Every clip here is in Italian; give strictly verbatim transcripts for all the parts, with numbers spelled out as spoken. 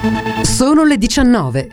Sono le diciannove.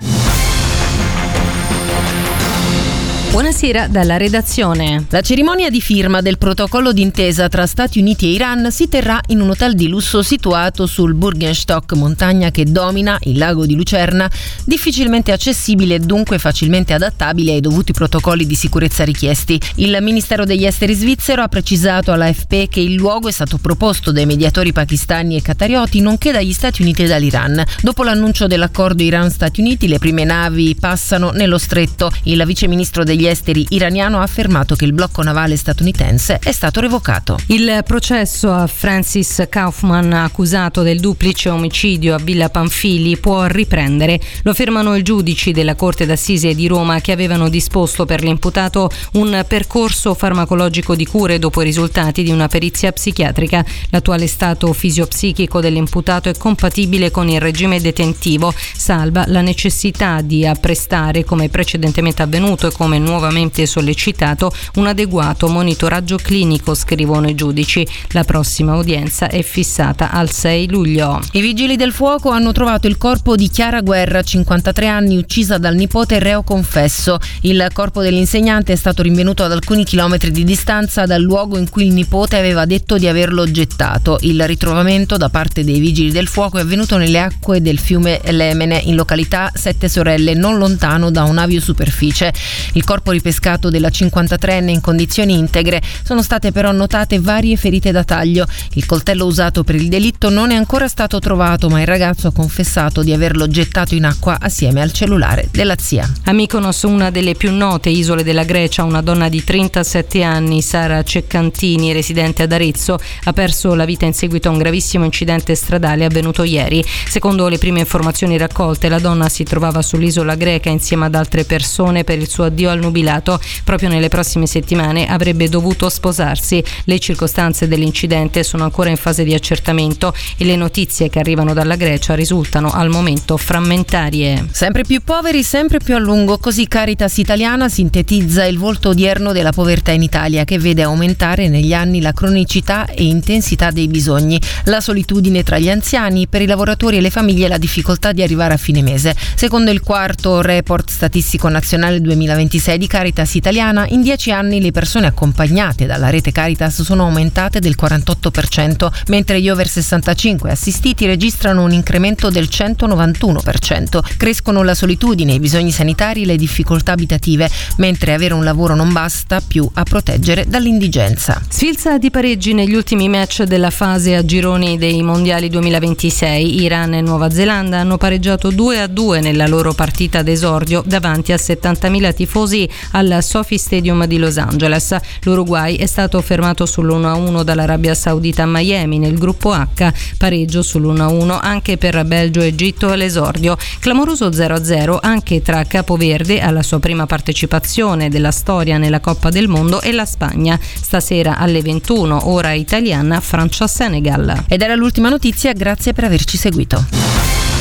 Buonasera dalla redazione. La cerimonia di firma del protocollo d'intesa tra Stati Uniti e Iran si terrà in un hotel di lusso situato sul Bürgenstock, montagna che domina il lago di Lucerna, difficilmente accessibile e dunque facilmente adattabile ai dovuti protocolli di sicurezza richiesti. Il Ministero degli Esteri svizzero ha precisato all'A F P che il luogo è stato proposto dai mediatori pakistani e qatarioti, nonché dagli Stati Uniti e dall'Iran. Dopo l'annuncio dell'accordo Iran-Stati Uniti, le prime navi passano nello stretto. Il viceministro degli esteri iraniano ha affermato che il blocco navale statunitense è stato revocato. Il processo a Francis Kaufman, accusato del duplice omicidio a Villa Pamphili, può riprendere. Lo affermano i giudici della Corte d'Assise di Roma, che avevano disposto per l'imputato un percorso farmacologico di cure dopo i risultati di una perizia psichiatrica. L'attuale stato fisiopsichico dell'imputato è compatibile con il regime detentivo, salva la necessità di apprestare, come precedentemente avvenuto e come nuovamente sollecitato, un adeguato monitoraggio clinico, scrivono i giudici. La prossima udienza è fissata al sei luglio. I vigili del fuoco hanno trovato il corpo di Chiara Guerra, cinquantatré anni, uccisa dal nipote reo confesso. Il corpo dell'insegnante è stato rinvenuto ad alcuni chilometri di distanza dal luogo in cui il nipote aveva detto di averlo gettato. Il ritrovamento da parte dei vigili del fuoco è avvenuto nelle acque del fiume Lemene, in località Sette Sorelle, non lontano da un'aviosuperficie. Il corpo ripescato della cinquantatreenne in condizioni integre. Sono state però notate varie ferite da taglio. Il coltello usato per il delitto non è ancora stato trovato, ma il ragazzo ha confessato di averlo gettato in acqua assieme al cellulare della zia. A Mykonos, una delle più note isole della Grecia, una donna di trentasette anni, Sara Ceccantini, residente ad Arezzo, ha perso la vita in seguito a un gravissimo incidente stradale avvenuto ieri. Secondo le prime informazioni raccolte, la donna si trovava sull'isola greca insieme ad altre persone per il suo addio al nubilato. Proprio nelle prossime settimane avrebbe dovuto sposarsi. Le circostanze dell'incidente sono ancora in fase di accertamento e le notizie che arrivano dalla Grecia risultano al momento frammentarie. Sempre più poveri, sempre più a lungo, così Caritas Italiana sintetizza il volto odierno della povertà in Italia, che vede aumentare negli anni la cronicità e intensità dei bisogni, la solitudine tra gli anziani, per i lavoratori e le famiglie la difficoltà di arrivare a fine mese. Secondo il quarto report statistico nazionale duemilaventisei di Caritas Italiana, in dieci anni le persone accompagnate dalla rete Caritas sono aumentate del quarantotto per cento, mentre gli over sessantacinque assistiti registrano un incremento del centonovantuno per cento. Crescono la solitudine, i bisogni sanitari e le difficoltà abitative, mentre avere un lavoro non basta più a proteggere dall'indigenza. Sfilza di pareggi negli ultimi match della fase a gironi dei mondiali duemilaventisei. Iran e Nuova Zelanda hanno pareggiato due a due nella loro partita d'esordio davanti a settantamila tifosi al Sophie Stadium di Los Angeles. L'Uruguay è stato fermato sull'uno a uno dall'Arabia Saudita a Miami nel gruppo H, pareggio sull'uno a uno anche per Belgio e Egitto all'esordio. Clamoroso zero a zero anche tra Capoverde, alla sua prima partecipazione della storia nella Coppa del Mondo, e la Spagna. Stasera alle ventuno, ora italiana, Francia-Senegal. Ed era l'ultima notizia, grazie per averci seguito.